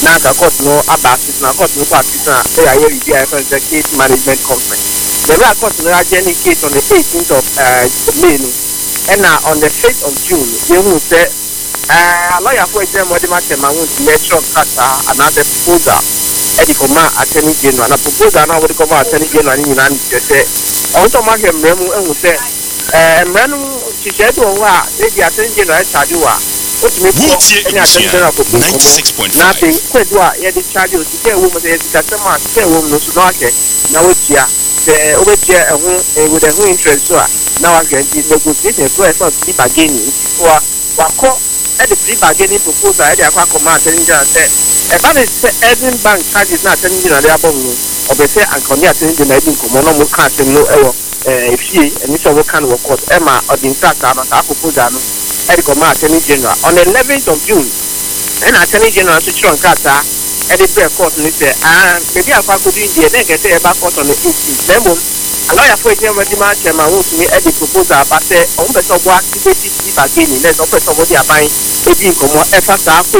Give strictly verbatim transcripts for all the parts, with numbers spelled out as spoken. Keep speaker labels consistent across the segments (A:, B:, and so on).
A: na ka court no aba sit na court no kwa sit na e aye review I for the case management conference. The real court no agent case on the eighteenth of uh, May no, and uh, on the fifth of June, they will say uh lawyer for exam what the matter ma want metro kata another proposal. Edi koma attorney general na proposal na what the koma attorney general ni na say on to ma hwem remu ehun say eh mranu chichedu wa the attorney general charge wa
B: ninety-six point five.
A: Nothing. Kwedwa ye di charge o ti ke wo mo se ti ka ma ke wo no so na ke na wo tia the over tia ehun with the who interest so na wa ke di negotiate so e so ti bargaining so wa ko e di bargaining proposal e di akwa command attention say e ba say Edwin Bank charges na attention na dey abon no obe say ankonia attention na dey komo no mo ka tem no e wo eh fie eni so wo kan wo court e ma odin tata na ta proposal no Eric Omar Attorney General on the eleventh of June, and Attorney General to Chron Kata, Eddie Bear Court, and he said, ah, maybe I could do the negative about court on the eighteenth. Then, a lawyer for him, when the man came out to me, Eddie proposal, but say, on the top work, if it is again, let's offer somebody a buying, maybe come on, effort,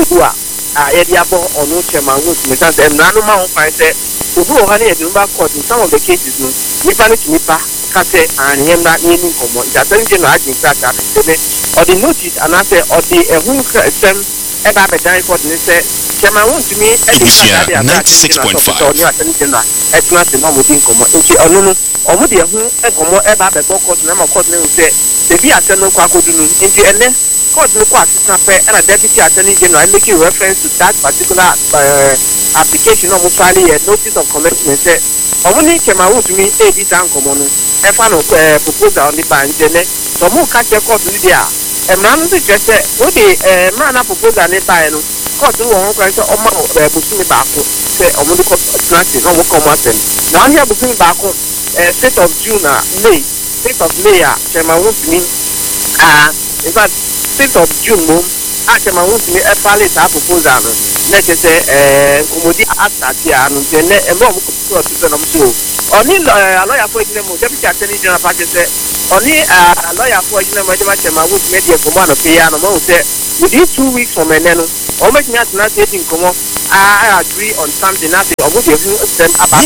A: ah, Eddie Abo, or no chairman, who's me, and Nanoma, I said, to go honey at the court in some of the cases, we panic me back. And him not needing common. The attorney general I think that or the notice and I say or the a who sem ever be done for the say chairman want to me
B: ninety-six point five
A: or the attorney general at class in common in common. Okay, or no, or the who a common ever be court number court name say the be attorney kwako do into and then court no kwa assistant and a deputy attorney general making reference to that particular uh, application of filing a notice of commencement say Omuni chairman want to me a this and common. If I know proposal on the bank, then so more catch a court with there. A man who just said, what the man a proposal on the bank, court who won't answer or more pushing me back, say, or the court transit, no more commerce. Now here pushing back on fifth of June, May, fifth of May, chairman wants me, ah, in fact, fifth of June, chairman wants me a pilot proposal. Let's say, eh, Umodi after here, and then a more to them so. Only a lawyer for example, deputy attorney general party said, only a lawyer for example, Madam would make a command of piano, say, within two weeks from a nano, or make me not taking come I agree on something, nothing, or would you send about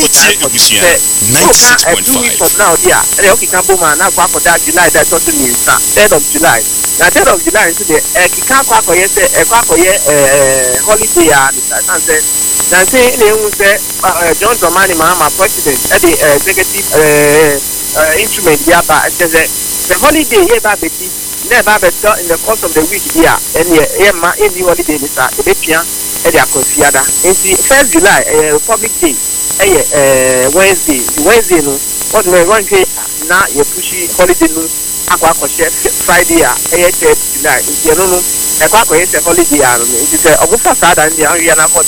B: ninety-six point five
A: from now, dear, and okay, Kamboma, now for that July, that's what means, third of July. Now, third of July, today, a Kikako, yes, a holiday, and said, now say, John Dramani, Mahama, president, the executive instrument, the holiday here, baby, never better in the course of the week here, and here, my any holiday, Mister Ebepian, and their consider. And see, first July, a public day, a Wednesday, Wednesday, no, what may one day now, you pushy holiday, no, Aqua Friday, a third July, if you know, a quack is a holiday, it is a Augusta Sada and the Ariana Court,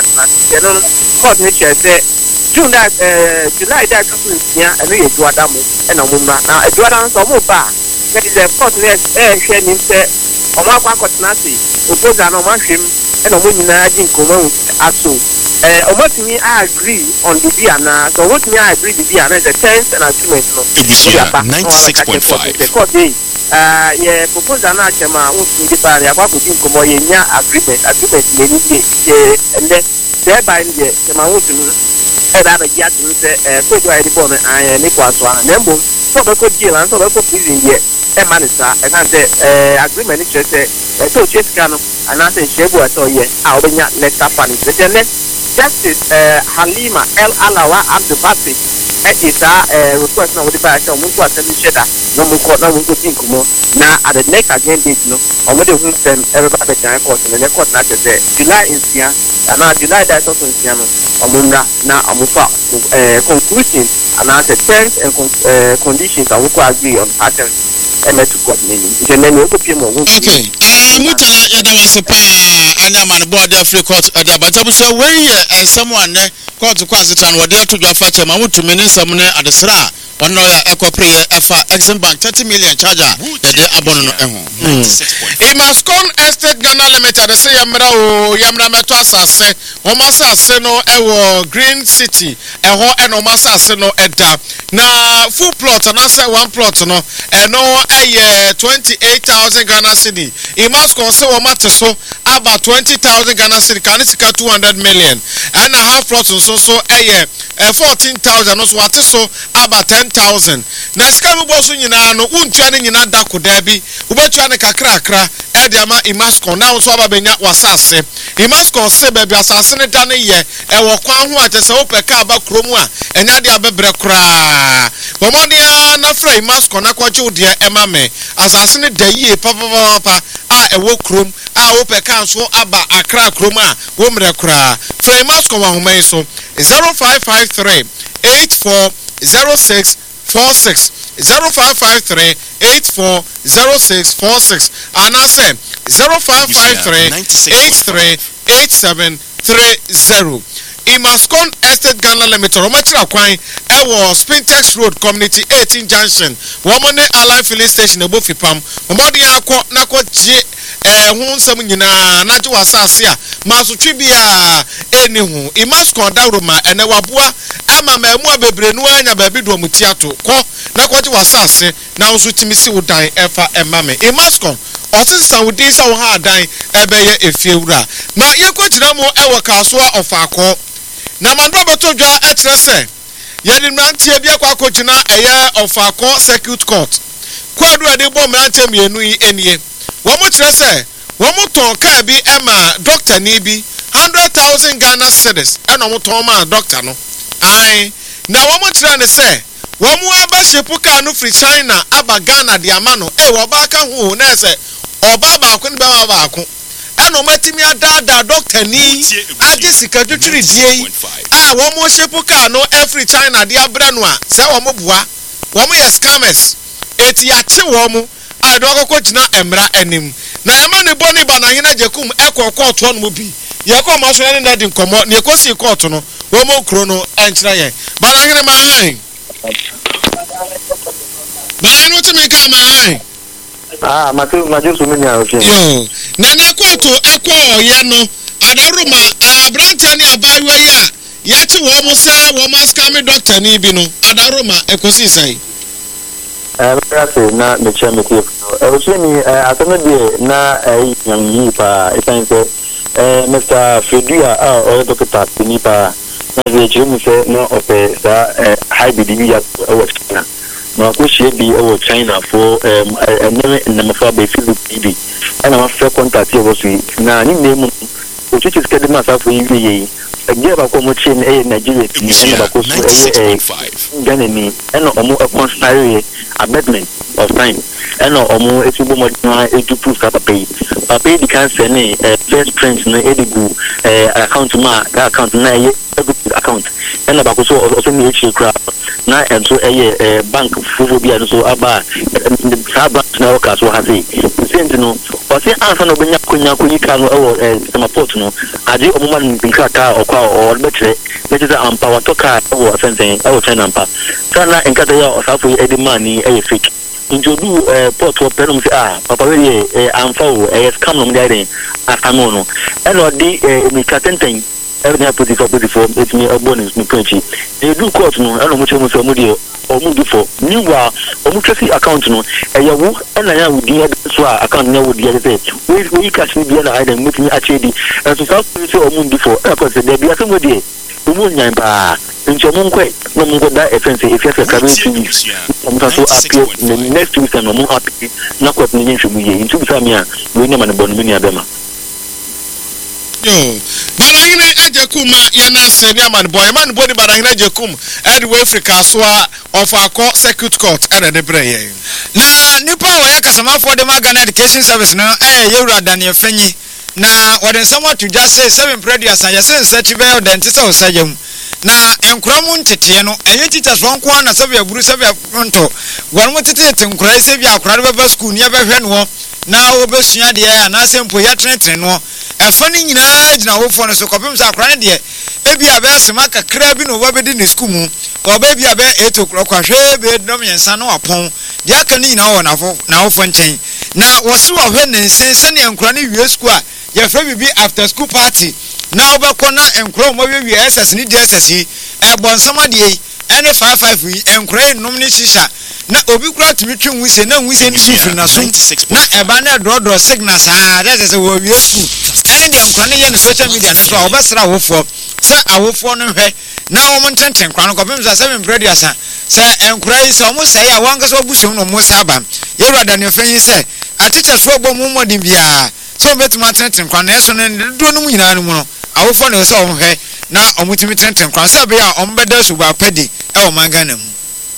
A: court nature say, June that, July that, yeah, and we do Adamu and a woman. Now, a Jordan or Mopa, that is a court next air sharing, say, or Maka Nasi, who goes on a mushroom and a woman in common as so. Uh, what me I agree on the Diana, so what me I agree the Diana is a tenth and achievement.
B: ninety-six point five.
A: Uh, yeah, propose an achema, who's the party about putting Komoya agreement, agreement, and then thereby the Chemamutu, and I get to say, so do I report and equal to an emblem, so the good deal and so the good pleasing yet, and minister, and I say, agreement, just say, so Chescano, and I say, Shebu, I saw yet, I'll be not let up on it. Justice Halima El Alawa Abdul Basit is a request now with the back of Mutua Shedda, no more court, no more good more. Now, at the next again, date no, or what they will send everybody to court and the court not say July in Sia, and now July that's also in Siano, or Munda, now Amufa conclusion, and I said terms and conditions, I will agree on patterns. Okay.
C: Uh, Muta, there was a pay, and I'm on board the free court at the Batabusha way, and someone court to Quasitan were there to go fetch a mammoth to mean someone at the Sra, ono ya ekopre efa Exim Bank thirty million charger de abono no eho Imascon Estate Ghana Limited say yamra o yamra meto asase o masase no ewo Green City eho eno masase no eda na full plot na say one plot no eno eye twenty-eight thousand Ghana cedi Imascon say o mateso aba twenty thousand Ghana cedi kan sika two hundred million and a half plot so so eye fourteen thousand no so ateso aba ten thousand na sika mo boso nyina no untua ne nyina da koda bi ubetua ne kakra akra e de ama Imascon na so aba benya wasase Imascon se be bi asase ne da ne ye e wo kwan ho atese wo peka aba kromu a enya de abebre kra bomodia na fra Imascon na kwaje ode e ma me asase ne da yie papa papa a e wo krom a wo peka so aba akra kromu a wo mre kra fra Imascon wa homai so zero five five three eight four zero six four six zero five five three eight four zero six four six and I say zero five five three eight three eight seven three zero. Imascon Estate Ghana Limited Romachira Kwan ewo Spintex Road Community eighteen Junction Womone Allied Filling Station ebofi pam omodi akọ nakọ je eh hu nsam nyina na je wasase a maso twibia eni hu Imascon dawroma ene waboa ama mamu abebre nu anya ba bi do muti ato kọ nakọ je wasase na nso timisi wodan efa emame Imascon osisa wudi sa wo ha adan ebeye efiewura na yekogyina mo ewo kasoa ofakọ na mandro beto dwa etre se yeni mrantie bia kwa kogyina eye ofakọ circuit court kwadu ade bom mrantie mienu yi enie wo mo kire se wo mo ton ka bi ema doctor ni bi one hundred thousand Ghana cedis eno mo ton ma doctor no ai na wo mo kire ne se wo mo aba shepu ka no free China aba Ghana de amano e wo ba ka ho na se oba ba ko ni ba ba ko eno matimi adada doctor ni age sika twetwiri die ah wo mo shepu ka no every China de abra no a se wo mo boa wo mo yes scammers eti ya che wo mo ado akoko gina emra anim na yama ne boni ba na hena jekum ekọ court no mo bi ye ko ma so ne na di nkomo ne ekosi court no wo mo kro no enkyra ye ba na hena ma han ba na no timi ka ma han
A: ah matu maju sumenya ofi
C: yo na na court ekọ ye no adaruma abrante ne abawe ya ye chi wo mo se wo ma scam doctor ni bi no adaruma ekosi sai
A: eh na me chama ti e o chini atome die na yan yi pa ipanse eh Mister Fedua ah o doctor ni pa na je chimu se no ope sa hybrid bi ya o China na ko shie bi o China for em eneme na mafa be filu bi ana ma fe contact e wo su na ni nemu o chichi skede ma sa fo yi yi e ba ko mo chin e Nigeria ni na ba ko su e Ghana ni eno omo e conspire amendment of time eno omo etubo mo na etupu ka pay pay di kan se ni first print na edigu account ma account na ye account eno ba ko so o so ni echi kra na enso eye bank fufu bia so aba sa bank na o ka so ha sei sent no o se ansa no benya konya konyi ka no e sama port no ade omo man nka ka o kwa o betre betre ampa wa to ka o sensen o China ampa kana enkata ya o safo edi mani e fake injodu port o perum se ah papa we e amfa o e scam no mdai afano no e no di mi katenten everything I put it up before it's me a bonus me punchi they do court no I no much much o mudi o mudi for meanwhile o mutresi account no e ya wo e na ya wudi so account na wudi ya say we we cash me bia na I dem mutimi achedi and so so o mudi for e ko se dey bia so mudi o mu nyan ba ncho mu nkwe no mu goda efense if you can see I'm so appear the next week and mo happy na court ni nchu mu ye ntu bisa me a we nyama ne bonu ni abema
C: yo barangine ejekuma yana se ni amani boy man body barangine ejekum edi we Africa so of akọ circuit court ere de breye
D: na nipa wo ya kasama for the Ghana Education Service na eh yewura Daniel Fanyi na wode nsamo to just say seven previous and yesen search be the ntisa osagem na enkuramu ntete no enye teachers won kwa na sabe aburu sabe nto gwanmu tete nkura ise bi akura de baba school ni abehwe no na obesua de ya na sempo ya trentre no efani nyina gina hofo no so kopem sa akura ne de ebi abe sema kakra bi no wabedi ne school mu oba bi abe eight o'clock ahwe be dom yensa no apon de aka ni nyina wo na fo na wo fo nchen na wo se wo hwe ne nsense ne enkura ne wie school a ye fra bi after school party na obekọ na enkura mo wie S S ni D S S e bonsama de ene five five enkura nom ne shisha na obi kura tumi twi nwuse na nwuse ni sufri na so na eba na drodro signals ah that is wo wie school ene enkura ne ye no social media ne so obesra wo fo se awofo no hwe na wo ntenten kwa no kopem za seven prediasa se enkura yi se omo se ya wanka so busum no mo saba ye rada ne fanyi se a teachers fo bom modin bia so betuma tenten kwa na eso ne do no nyina no no awofo no se omo hwe na omo timi tenten kwa se be ya omo beda su ba pedi e o mangana mu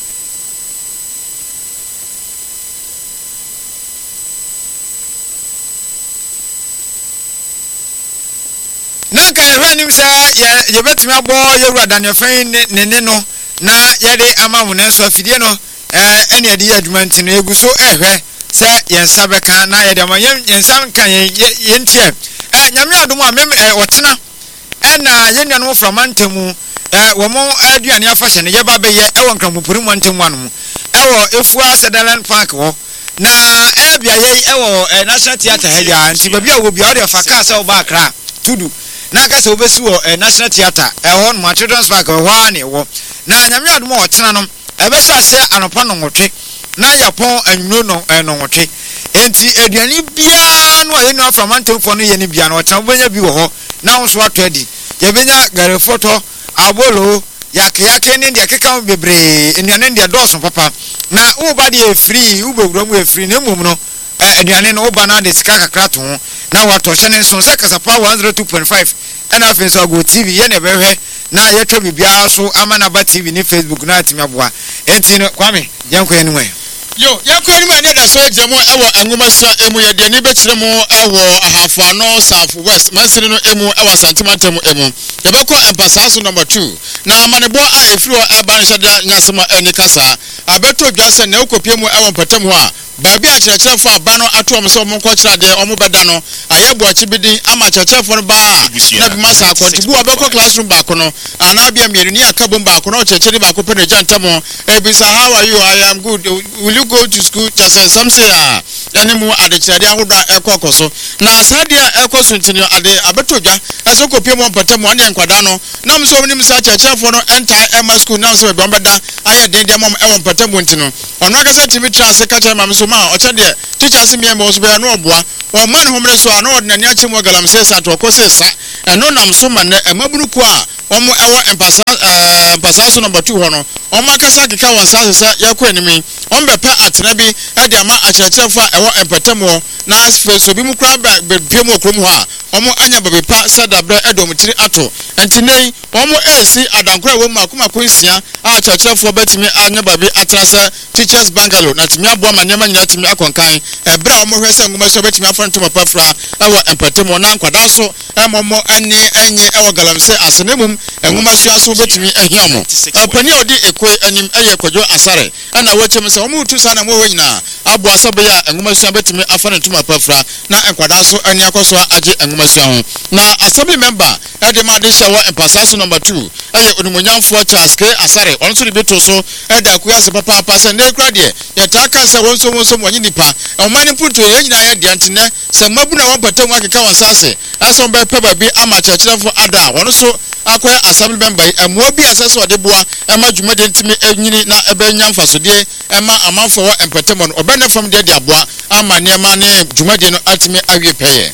D: na ka hwanim sa ye ye betimi abo ye wura ne fan ne ne no na ye de ama wo ne so afidie no eh ene ye de adwuma ntino egu so ehwe se ye nsa beka na ye de ma ye nsa kan ye ye ntie eh nyame adom a mem eh otena eh na ye nua no from antemu eh wo mo aduane afahye ne ye ba be ye e won kramopuri mo antemu anu eh wo efua Sedaland Park wo na eh bia ye eh wo National Theatre ha ya nti ba bia wo bia o de fa ka se wo ba akra tudu na ka se obesi wo National Theatre eh hon ma Children's Park wo ha ne wo na nyame adom a otena no ebesi ase anopa no nwotwe na yapon anwuno no no nwotwe enti aduane bia no ye no from antemfo no ye ne bia no otena benya bi wo ho na wo so atodi ye benya gare photo abolo yake yake ne dia keka bebre aduane ne doso papa na wo ba de free wo bewura mu free na mum no aduane no wo ba na de sika kakra to na wato hye ne so se kasapa one oh two point five ana afin so go T V ye ne behwe na ye twa bibia so amana ba T V ni Facebook na atimi aboa enti no kwame yanko enu e
C: yo yanko enu ma ne da so ejemo ewo angoma so emu ye de ni be kire mu ewo ahafo no South West mansini no emu ewo santimantem emu ye beko empasa so number two na amanebo a efiri o eba ne hyeda nyasema eni kasa abeto dwase na ukopie mu ewo patem ho a baabi a kyerɛkyerɛfo aba no ato ɔmo sɛ ɔmo nkɔkyerɛ de ɔmo bɛda no ayɛbo akyi bidin ama kyerɛkyerɛfo no baa na bi masa akɔntibu ɔbɛkɔ classroom baako no anabia mmienu ni akabom baako no kyerɛkyerɛ baako pɛ ne gyantam ebisa how are you I am good will you go to school just say some say ah ɛne mu adekyerɛde ahodo ɛkɔ kɔ so na asadeɛ ɛkɔ so ntini ade abeto dwa ɛso kopie mu mpatam ɔne nkwadaa no na mo so ɔmo nim sɛ kyerɛkyerɛfo no ɛnta ɛma school na so bɛbɔ bɛda ayɛ den deɛ mɔm ɛwɔ mpatam ntino ɔno akasa timi tra se ka kyerɛ mam so ma o chede teacher se me mo so be no oboa o man homre so ana ordinary achi mo galam se sa to ko se sa eno nam so ma na emabunu ko a omo ewo empasa empasa so number two ho no omo akasa keka won sa se yakọ enimi on be pa atena bi e de ama akyerɛkyerɛfo a ewo empatam ho na asfe so bi mu kra ba bepiem okrom ho a omo anya babe pa sadabre edom tiri ato entinei omo esi adankora wo mu akoma konsia a akyerɛkyerɛfo betimi anya babe atrasa teachers bungalow na timi abo ma nyama nyina timi akonkan ebra omo hwɛ sɛ ngoma so betimi afan to papa fra ewo empatam na nkwada so emomo ane enye ewo galamse asenemum ngoma so aso betimi ehiamo apani odi ekwe anim eye kwadwo asare ana wachem sɛ omo tu sana mo hɔ nyina abo asabe ya ngoma so betimi afan to papa fra na nkwada so ani akoso age ngoma so ho na asabe member ede ma de hye wo empasa so number two eye onimonyamfo Charles K Asare on so de beto so ede akuya se papa papa se ne kra de yetaka se won so won so mo nyi nipa omani puto ye nyina ye de antene se mabu na wapatam akeka won sase aso be pe ba bi ama kyerɛkyerɛfo ada won so akoya assembly member emo bi asase ode boa ema dwumade ntimi enyini na ebe nyamfa so de ema amanfo wo empatam no obene fam de de aboa ama nema ne dwumade no atimi awie peye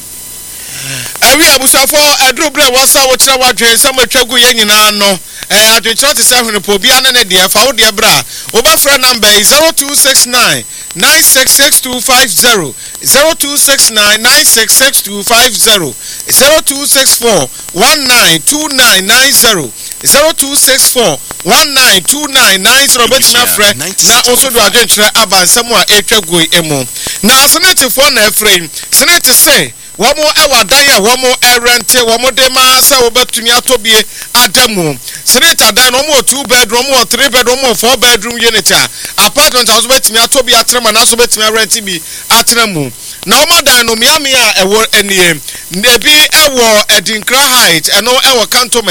C: awi abusafo edrubre wasa wo kyerɛ wadwen samatwagu ye nyina no eh adwenkyerɛ te sɛ hwene po bia ne ne de fa wo de bra wo ba fra number zero two six nine nine six six two five zero zero two six nine nine six six two five zero zero two six four one nine two nine nine zero zero two six four one nine two nine nine zero betimi afrɛ na also do adwenkyerɛ abansam a etwagu emu na senate for na afrɛ senate say womo ewa dan ya womo erente womo de ma se obetumi atobie adamu senate dan no mo two bedroom or three bedroom or four bedroom unit a apartment house betumi atobie atrema na so betumi rent bi atremu na omo dan no miami a ewo enie na bi ewo Edinkra Height eno ewo cantonment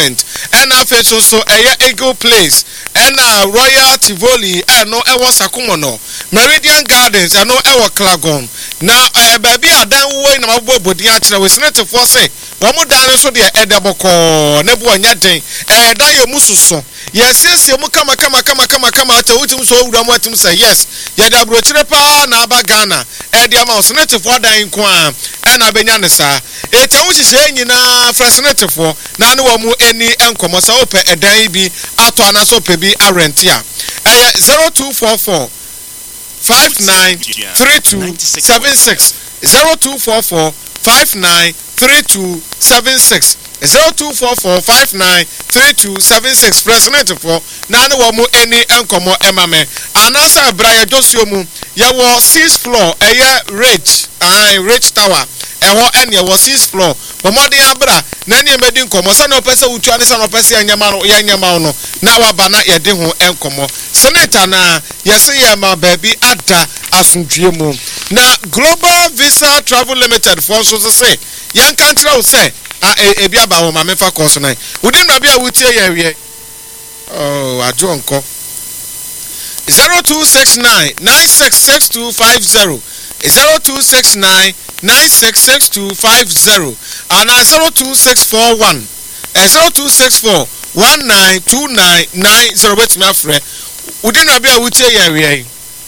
C: and a face so a Eagle Place and a Royal Tivoli and no Ewa Sakumono Meridian Gardens and no Ewa Clagon. Now a baby a down way in my bobo diatra was not to force one more down so the Edaboko Nebu and Yatin and Dayo Mususo. Yes, yes, you kama kama kama kama kama to utum so Ramatum say yes. Yada Brochirepa Naba Ghana and the amount of for dying Kwan and Abenyanesa. It's a which is saying in a fascinating for Nanu any encomo so open a day be ato anaso pebi a rentia. Zero two four four five nine three two seven six zero two four four five nine three two seven six zero two four four five nine three two seven six president for nanu womu any enkomo emame anasa braya josiomu yawo sixth floor eye rich ah rich tower eho ene yawo sixth floor bomodi abra nani emedi nkomo sa no pese utu ani sa no pese anyama no yanyama no na waba na yede ho enkomo senator na yese yema baby ada asundwie mu na Global Visa Travel Limited for so say yan kantra wo say a ebi aba ho ma mefa course nine within na bia wutie ye we oh ajo nko zero two six nine nine six six two five zero zero two six nine nine six six two five zero and zero two six four one zero two six four one nine two nine nine zero bet me afre within na bia wutie ye we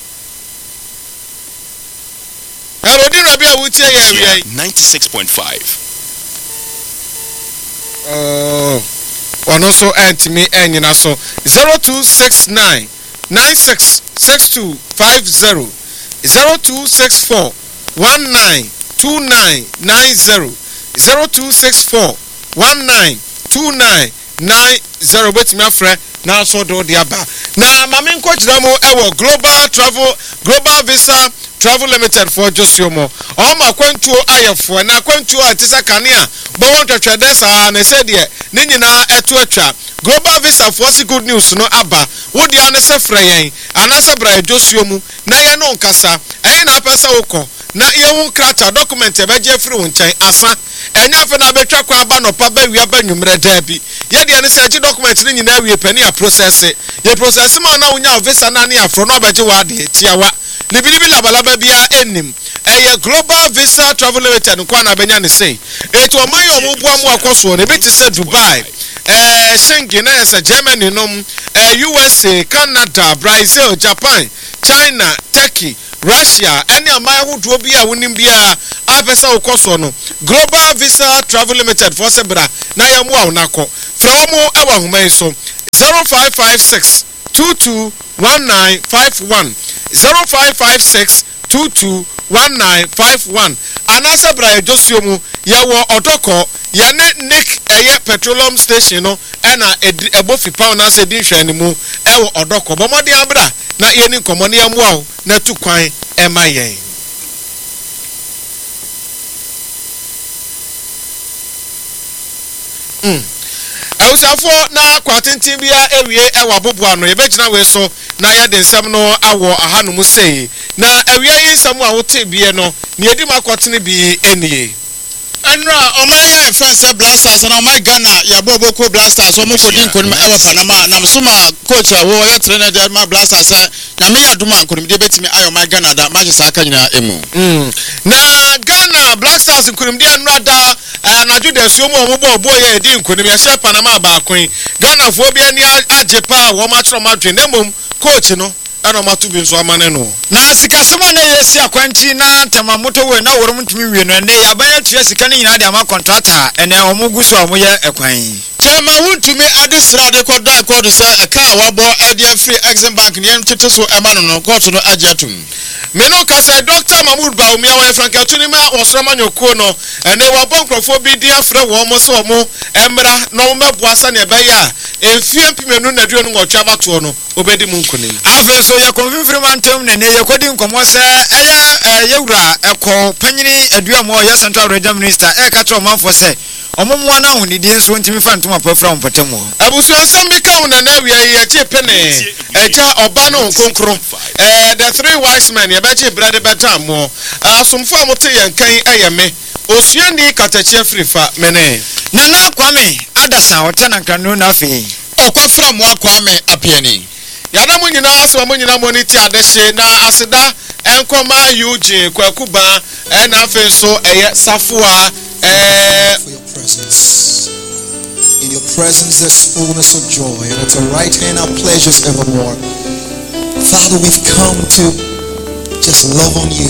C: hello within na bia wutie ye we
B: ninety-six point five.
C: Oh, one also ant me and you so zero two six nine nine six six two five zero zero two six four one nine two nine nine zero zero two six four one nine two nine nine zero. Bet me friend now so do the aba na mamin coach damo ewo Global Travel Global Visa Travel Limited for Josiomo. All my quentu ayefo na quentu atisa kania bo won twetwe desa na said ye ni nyina etuatwa Global Visa for si good news no aba wo dia ne se frayen anase bra Josiomu na ye no nkasa eyi na pesa woko na ye hu krata document e beje free won chan asa enya fe na betwa kwa aba no pa ba wi aba nwumre da bi ye dia ne se agi document ni nyina wi pani a process ye process ma na wonya visa na ne afro no beje wa de tiawa Libilibi labalaba bia enim eye Global Visa Travel Limited nkwa na benya ne sei eto oman yo mo bua mo akoso ne beti se Dubai eh Schengen na se Germany nom eh U S A Canada Brazil Japan China Turkey Russia any amaya huduo bia wonim bia apesa okoso no Global Visa Travel Limited for sebra na ya mo awonako fra mo ewa human so zero five five six two two one nine five one zero five five six two two one nine five one anasa bra Josiomu yawo odoko yane Nick eye petroleum station no ena ebofi pound na se din hwani mu ewo odoko bomode abra na yeni nkomone yamu awo na tu kwan ema yen mm Ausafo na kwatintin bia ewie ewa bobo ano ye begina we so na ya de nsem no awo ahanu mu sei na ewie yi nsem a wote bie no ne edi makotene bi enie
E: Enra omaya fensa blasters na omaya Ghana ya bobo ko blasters o mo ko din ko ewa Panama na msuma coach wo ya trainer de ma blasters na me aduma ko de betimi ayo omaya Ghana da Manchester aka nyina emu
C: mm na Ghana blasters nkurimdi enra da na jude suomo o mo bo bo ye din ko ya hye Panama ba kon Ghana fo bia ni ajepa wo ma chro ma dwen demom coach no ana matu bi nso amane no
D: na sika sema na yesi akwanti na ntama moto we na worum ntumi wie no ne ya banya tua sika ne nyina de ama contractor ene omugu so omo ye ekwan
E: chama wuntumi ade srade ko da ko do say eka wabo ade free Exim Bank ne ntete so ema no no court no agiatum
C: me no ka say Doctor Mahmoud Baumi awe franka tuni ma osrama nyokuo no ene wabo nkrofo bi di afre wo mo so omo emra no meboasa ne be ya enfie mpimenu na duo no ngotwa bato no obedi mu nkunim
D: afa so ya konfirm mantem ne ne ye kodi nkomo se eye yewura eko panyini aduamo ya Central Region Minister e ka tro manfo se omomwa na hunidi nso ntimi fa ntoma pafra mpatemo
C: abusu ansam bi ka wona na wi ye che pene eja oba no konkro eh the three wise men ye be che brade betamo asumfo amote ye nkan eyeme osuani katachi afrifa mene
D: nana kwame adasa hotel na Kanu na fe
E: okofra mo akwame apiani
C: yana mu nyina asema mu nyina moniti adehye na aseda enkoma yuji kwakuba e na afi so eye safua eh
F: for your presence. In your presence there's fullness of joy, and at your right hand are pleasures evermore. Father, we've come to just love on you,